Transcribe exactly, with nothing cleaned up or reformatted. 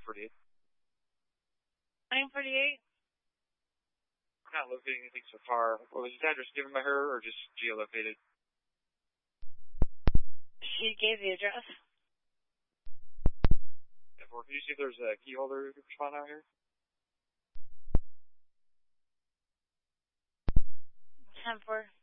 forty-eight. nine forty-eight? I'm not locating anything so far. What was the address given by her, or just geolocated? She gave the address. Or can you see if there's a key holder who can respond out here? ten four.